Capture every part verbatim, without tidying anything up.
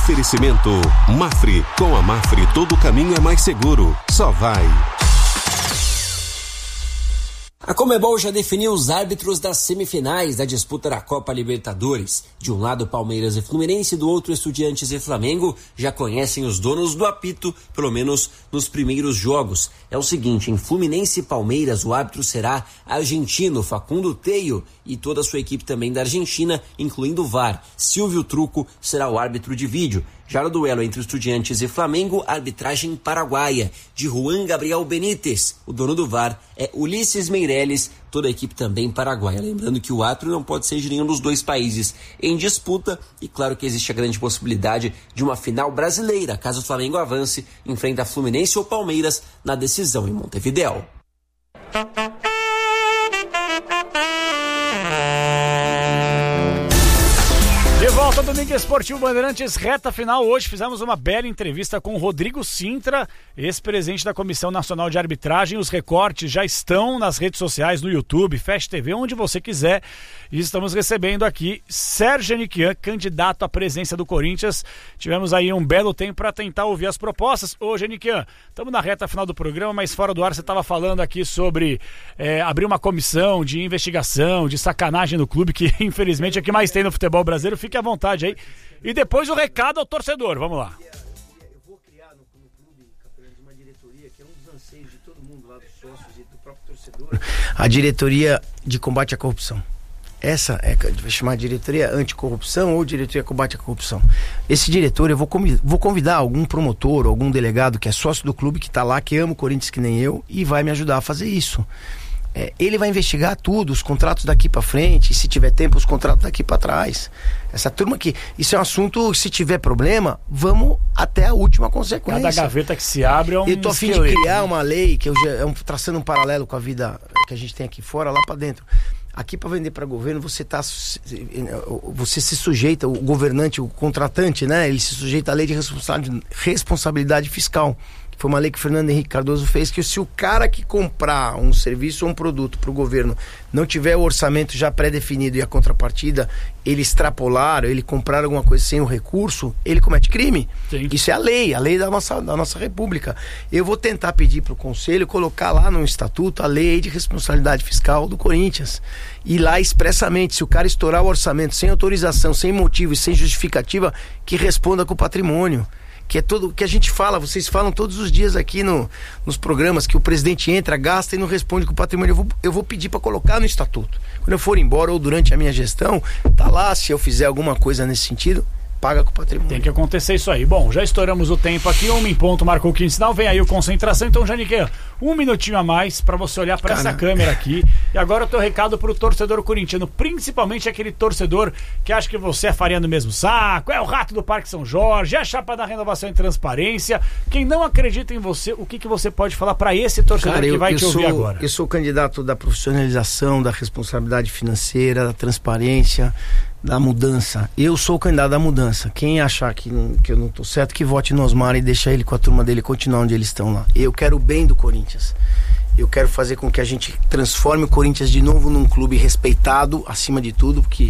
Oferecimento Mafre. Com a Mafre todo caminho é mais seguro. Só vai. A Conmebol já definiu os árbitros das semifinais da disputa da Copa Libertadores. De um lado, Palmeiras e Fluminense, do outro, Estudiantes e Flamengo. Já conhecem os donos do apito, pelo menos nos primeiros jogos. É o seguinte, em Fluminense e Palmeiras, o árbitro será argentino, Facundo Teio, e toda a sua equipe também da Argentina, incluindo o V A R. Silvio Truco será o árbitro de vídeo. Já no duelo entre Estudiantes e Flamengo, arbitragem paraguaia, de Juan Gabriel Benítez. O dono do V A R é Ulisses Meireles, toda a equipe também paraguaia. Lembrando que o árbitro não pode ser de nenhum dos dois países em disputa, e claro que existe a grande possibilidade de uma final brasileira, caso o Flamengo avance, enfrenta Fluminense ou Palmeiras na decisão em Montevidéu. De volta ao Domingo Esportivo Bandeirantes, reta final. Hoje fizemos uma bela entrevista com o Rodrigo Sintra, ex-presidente da Comissão Nacional de Arbitragem. Os recortes já estão nas redes sociais, no YouTube, Fast T V, onde você quiser. E estamos recebendo aqui Sérgio Aniquian, candidato à presidência do Corinthians. Tivemos aí um belo tempo para tentar ouvir as propostas. Ô, Aniquian, estamos na reta final do programa, mas fora do ar você estava falando aqui sobre é, abrir uma comissão de investigação, de sacanagem no clube, que infelizmente é o que mais tem no futebol brasileiro. Fique à vontade aí. E depois o recado ao torcedor. Vamos lá. Eu vou criar no, no clube, Capelani, uma diretoria que é um dos anseios de todo mundo lá, dos sócios e do próprio torcedor. A diretoria de combate à corrupção. Essa é, vai chamar diretoria anticorrupção ou diretoria combate à corrupção. Esse diretor, eu vou, vou convidar algum promotor, algum delegado que é sócio do clube, que está lá, que ama o Corinthians que nem eu, e vai me ajudar a fazer isso. É, ele vai investigar tudo, os contratos daqui pra frente, e se tiver tempo, os contratos daqui pra trás. Essa turma aqui, isso é um assunto, se tiver problema, vamos até a última consequência. Cada gaveta que se abre é um Eu tô a fim de criar uma lei, que eu já, é um, traçando um paralelo com a vida que a gente tem aqui fora, lá pra dentro. Aqui para vender para governo, você tá, você se sujeita, o governante, o contratante, né? Ele se sujeita à lei de responsabilidade fiscal. Foi uma lei que o Fernando Henrique Cardoso fez, que se o cara que comprar um serviço ou um produto para o governo não tiver o orçamento já pré-definido e a contrapartida, ele extrapolar, ele comprar alguma coisa sem o recurso, ele comete crime. Sim. Isso é a lei, a lei da nossa, da nossa república. Eu vou tentar pedir para o Conselho colocar lá no estatuto a lei de responsabilidade fiscal do Corinthians. E lá expressamente, se o cara estourar o orçamento sem autorização, sem motivo e sem justificativa, que responda com o patrimônio. Que é tudo que a gente fala, vocês falam todos os dias aqui no, nos programas, que o presidente entra, gasta e não responde com o patrimônio. Eu vou, eu vou pedir para colocar no estatuto. Quando eu for embora ou durante a minha gestão, tá lá, se eu fizer alguma coisa nesse sentido, paga com o patrimônio. Tem que acontecer isso aí. Bom, já estouramos o tempo aqui, um em ponto, marcou o quinto sinal, vem aí o Concentração. Então, Janiqueira, um minutinho a mais para você olhar para essa câmera aqui. E agora o teu recado pro torcedor corintiano, principalmente aquele torcedor que acha que você é farinha do mesmo saco, é o rato do Parque São Jorge, é a chapa da renovação e transparência. Quem não acredita em você, o que, que você pode falar para esse torcedor Cara, eu, que vai te ouvir sou, agora? Eu sou candidato da profissionalização, da responsabilidade financeira, da transparência, da mudança. Eu sou o candidato da mudança. Quem achar que, não, que eu não tô certo, que vote no Osmar e deixa ele com a turma dele continuar onde eles estão lá. Eu quero o bem do Corinthians. Eu quero fazer com que a gente transforme o Corinthians de novo num clube respeitado, acima de tudo, porque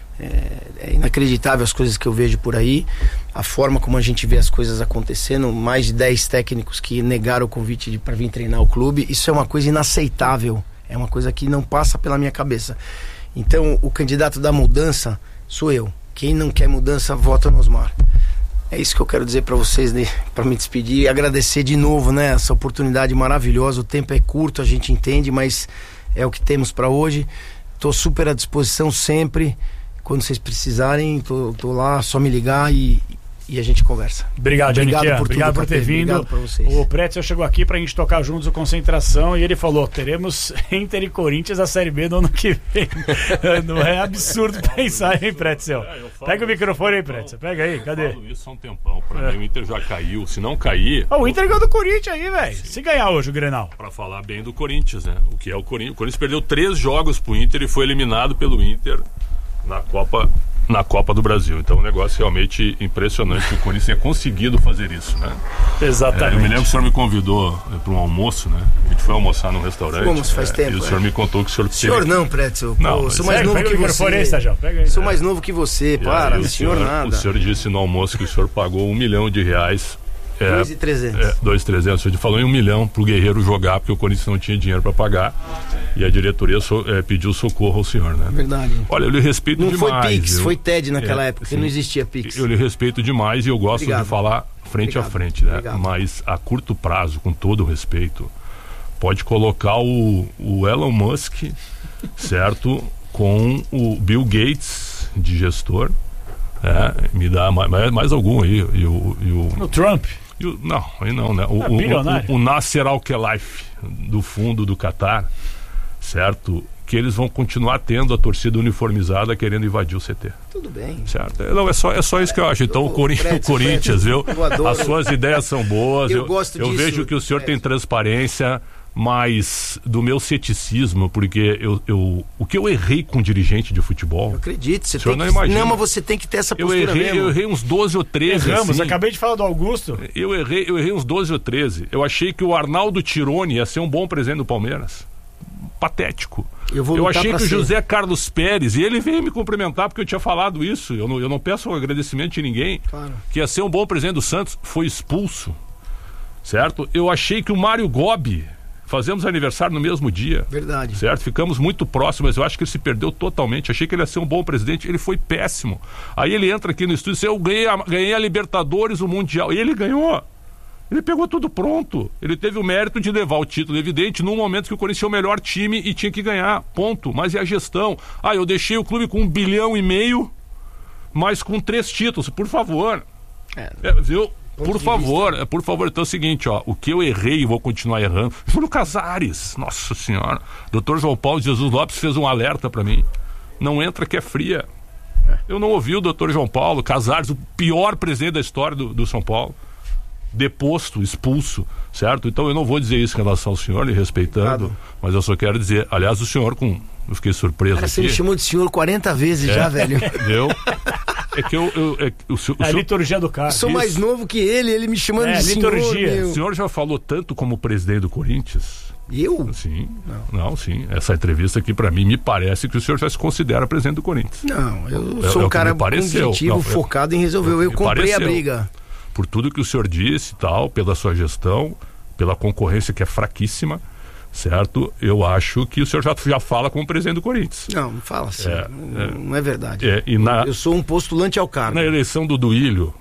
é, é inacreditável as coisas que eu vejo por aí, a forma como a gente vê as coisas acontecendo, mais de dez técnicos que negaram o convite para vir treinar o clube. Isso é uma coisa inaceitável, é uma coisa que não passa pela minha cabeça. Então, o candidato da mudança sou eu. Quem não quer mudança, vota no Osmar. É isso que eu quero dizer para vocês, né? Para me despedir e agradecer de novo, né? Essa oportunidade maravilhosa. O tempo é curto, a gente entende, mas é o que temos para hoje. Tô super à disposição sempre. Quando vocês precisarem, tô, tô lá, só me ligar e, e a gente conversa. Obrigado, Obrigado Janiqueira. por, Obrigado tudo, por ter vindo. Obrigado pra vocês. O Pretzel chegou aqui pra gente tocar juntos o Concentração e ele falou, teremos Inter e Corinthians a Série B no ano que vem. Não é absurdo pensar, hein, Pretzel? É, Pega o microfone aí, Pretzel. Pega aí, cadê? Eu falo isso há um tempão. Pra é. mim o Inter já caiu. Se não cair... Oh, o Inter ganhou do Corinthians aí, velho. Se ganhar hoje o Grenal. Pra falar bem do Corinthians, né? O que é o Corinthians. O Corinthians perdeu três jogos pro Inter e foi eliminado pelo Inter na Copa... na Copa do Brasil. Então, um negócio realmente impressionante que o Corinthians tenha conseguido fazer isso, né? Exatamente. É, eu me lembro que o senhor me convidou para um almoço, né? A gente foi almoçar num restaurante. Fomos, faz é, tempo. E o é. senhor me contou que o senhor... Senhor teve... não, Pretzel. Não, Pô, sou Sério, mais novo pega que o microfone você. aí, Sérgio, pega aí. Sou mais novo que você, E para, aí, o senhor, nada. O senhor disse no almoço que o senhor pagou um milhão de reais. É, dois mil e trezentos. É, dois mil e trezentos. O senhor falou em um milhão pro Guerreiro jogar, porque o Corinthians não tinha dinheiro para pagar. E a diretoria so, é, pediu socorro ao senhor, né? Verdade. Olha, eu lhe respeito Não demais. foi Pix, eu, foi T E D naquela é, época, sim, que não existia Pix. Eu lhe respeito demais e eu gosto Obrigado. de falar frente Obrigado. a frente, né? Obrigado. Mas a curto prazo, com todo o respeito, pode colocar o, o Elon Musk, certo? Com o Bill Gates de gestor. É, me dá mais, mais algum aí. E o, e o, No Trump. e o, não, aí não, né? O, É o, bilionário. o, o Nasser Al-Khelaifi, do fundo do Catar, certo? Que eles vão continuar tendo a torcida uniformizada querendo invadir o C T. Tudo bem. Certo? Não, é só, é só isso que eu acho. Então, o, Cori- Fred, o Corinthians, viu? eu adoro. As suas ideias são boas. Eu Eu, gosto eu disso, vejo que o senhor Fred. tem transparência, mas do meu ceticismo, porque eu, eu, o que eu errei com dirigente de futebol. Eu acredito, você O senhor tem não que... imagina. Não, mas você tem que ter essa Eu postura errei, mesmo. eu errei uns doze ou treze. Erramos, assim. acabei de falar do Augusto. Eu errei, eu errei uns doze ou treze. Eu achei que o Arnaldo Tironi ia ser um bom presidente do Palmeiras. Patético. Eu vou Eu lutar achei pra que o ser. José Carlos Pérez, e ele veio me cumprimentar porque eu tinha falado isso, eu não, eu não peço um agradecimento de ninguém, Claro. que ia ser um bom presidente do Santos, foi expulso, certo? Eu achei que o Mário Gobi, fazemos aniversário no mesmo dia, Verdade. certo? Ficamos muito próximos, mas eu acho que ele se perdeu totalmente. Achei que ele ia ser um bom presidente, ele foi péssimo. Aí ele entra aqui no estúdio e diz, eu ganhei a, ganhei a Libertadores, o Mundial, e ele ganhou. Ele pegou tudo pronto. Ele teve o mérito de levar o título, evidente, num momento que o Corinthians tinha o melhor time e tinha que ganhar. Ponto. Mas e a gestão? Ah, eu deixei o clube com um bilhão e meio, mas com três títulos. Por favor. É. É, viu? Por de favor, é, por favor. Então é o seguinte, ó. O que eu errei e vou continuar errando. Júlio Casares. Nossa Senhora. doutor João Paulo Jesus Lopes fez um alerta pra mim. Não entra que é fria. Eu não ouvi o doutor João Paulo Casares, o pior presidente da história do, do São Paulo. Deposto, expulso, certo? Então eu não vou dizer isso em relação ao senhor, lhe respeitando, Claro. mas eu só quero dizer, aliás, o senhor com... Eu fiquei surpreso Cara, você aqui. me chamou de senhor quarenta vezes É. já, velho. Entendeu? É que eu... eu é, que o, senhor, o, É a senhor, liturgia do cara. Sou mais novo que ele, ele me chamando É, de senhor. liturgia. meu. o senhor já falou tanto como presidente do Corinthians? Eu? Sim. Não, não sim. Essa entrevista aqui, pra mim, me parece que o senhor já se considera presidente do Corinthians. Não, eu É- sou é um o que cara me pareceu. objetivo, Não, é- focado em resolver. Eu me comprei a pareceu. briga. Por tudo que o senhor disse e tal, pela sua gestão, pela concorrência que é fraquíssima, certo? Eu acho que o senhor já, já fala como presidente do Corinthians. Não, não fala assim. É, não, é. não é verdade. É, e na, Eu sou um postulante ao cargo. na eleição do Duílio,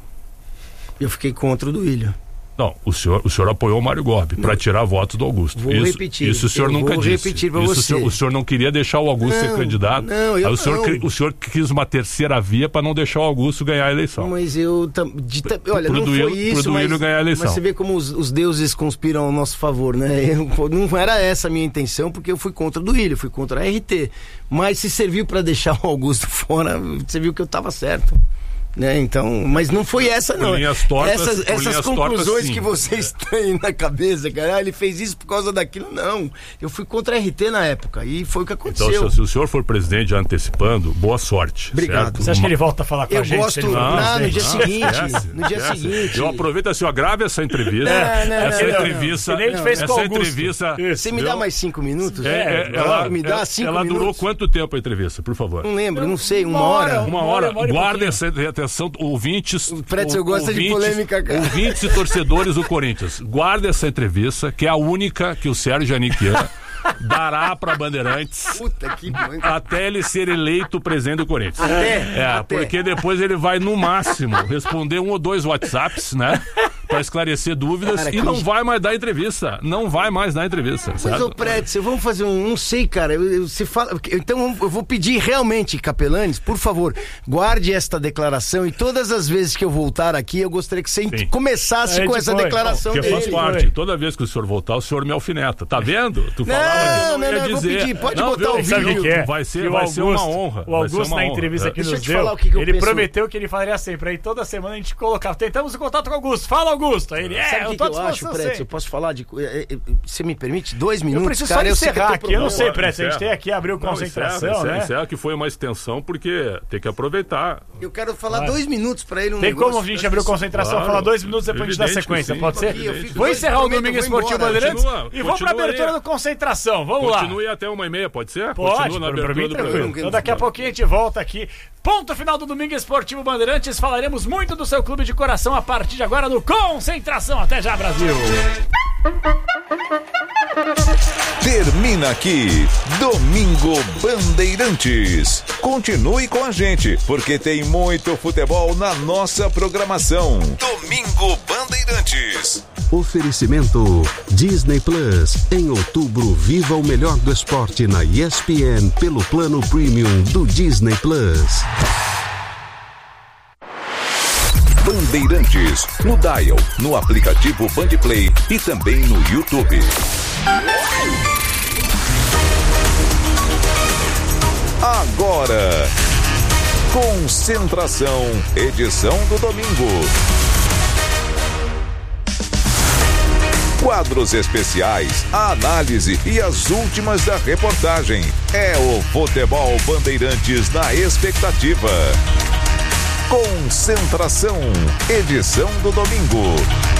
Eu fiquei contra o Duílio. não, o senhor, o senhor apoiou o Mário Gobi para tirar votos do Augusto. Vou isso, repetir. Isso o senhor Eu nunca vou disse. repetir pra isso você. O senhor, o senhor não queria deixar o Augusto Não, ser candidato. não, eu Aí o senhor, não. cri- o senhor quis uma terceira via para não deixar o Augusto ganhar a eleição. Mas eu. tam- de tam- olha, pro não Duílio- foi pro isso. Duílio Mas, ganhar a eleição. mas você vê como os, os deuses conspiram ao nosso favor, né? Eu- não era essa a minha intenção, porque eu fui contra o Duílio, fui contra a R T. Mas se serviu para deixar o Augusto fora, você viu que eu estava certo. Né? Então, mas não foi essa, Por não. linhas tortas- essas por essas linhas conclusões tortas, sim. que vocês têm na cabeça, cara, ah, ele fez isso por causa daquilo, não. Eu fui contra a R T na época e foi o que Então, aconteceu. se, se o senhor for presidente já antecipando, boa sorte. Obrigado. certo? Você acha que ele volta a falar com Eu a gente? gosto- se ele for Não, no presidente? dia seguinte, esquece, no dia esquece. seguinte. Eu aproveito assim, ó, grave essa entrevista. Não, não, essa não, não, entrevista. não. Que nem a gente fez com o essa Augusto. entrevista. Isso. Você me dá mais cinco minutos? É, é, ela, me dá ela- cinco ela minutos? durou quanto tempo a entrevista, por favor? Não lembro, não sei, uma, Uma hora. hora. Uma Uma hora. hora, uma hora e Guardem pouquinho. essa atenção, ouvintes. O Pretzel gosta de ouvintes- polêmica, cara. Ouvintes e torcedores do Corinthians. Guardem essa entrevista, que é a única que o Sérgio Aniquian dará para Bandeirantes Puta que mãe. até ele ser eleito presidente do Corinthians. Até, É, até. porque depois ele vai, no máximo, responder um ou dois WhatsApps, né? Pra esclarecer dúvidas Cara, e que não gente- vai mais dar entrevista. Não vai mais dar entrevista, Mas, certo? ô Pretzel, vamos fazer um. Não sei, cara. Eu, eu- você fala, então eu vou pedir realmente, Capelanes, por favor, guarde esta declaração e todas as vezes que eu voltar aqui, eu gostaria que você Sim. começasse A com gente essa foi. declaração Porque faz dele. parte. Foi. Toda vez que o senhor voltar, o senhor me alfineta. Tá vendo? Tu Não, falava que eu não, não, não, ia eu vou dizer. pedir. Pode Não, botar viu? o Sabe o vídeo. que que é? Vai ser, Que o vai ser uma Augusto- honra. O vai ser Augusto, uma na honra. entrevista É. que Deixa eu nos te deu, falar o que que eu ele penso. prometeu que ele faria sempre. Aí toda semana a gente colocava. Tentamos o contato com o Augusto. Fala, Augusto! Augusto. Aí ele, é, Sabe eu o que, tô à que eu acho, disposição Pretz? sempre. Eu posso falar de... eh, eh, Você me permite? Dois Eu minutos, preciso cara. só Eu sei que eu encerrar tô aqui, eu não sei, problema. Pretz, a gente tem aqui, abriu concentração, encerra, né? Encerra que foi uma extensão, porque tem que aproveitar. Eu quero falar Claro. dois minutos pra ele um Tem negócio. como a gente abrir concentração, Claro. falar dois minutos, depois a gente dá Evidente que sequência, sim. pode ser? Aqui, eu fico Vou dois- encerrar o prometo, Domingo eu vou Esportivo embora. Bandeirantes Continua, e vamos pra continua abertura aí. do concentração, vamos lá. Continue até uma e meia, pode ser? Pode, Continua na pra, pra abertura mim do tranquilo. programa. Então daqui a pouquinho a gente volta aqui. Ponto final do Domingo Esportivo Bandeirantes. Falaremos muito do seu clube de coração a partir de agora no Concentração. Até já, Brasil! Termina aqui, Domingo Bandeirantes. Continue com a gente, porque tem muito futebol na nossa programação. Domingo Bandeirantes. Oferecimento Disney Plus. Em outubro, viva o melhor do esporte na E S P N pelo plano premium do Disney Plus. Bandeirantes, no Dial, no aplicativo Bandplay e também no YouTube. Agora, Concentração, edição do domingo. Quadros especiais, a análise e as últimas da reportagem. É o Futebol Bandeirantes na expectativa. Concentração, edição do domingo.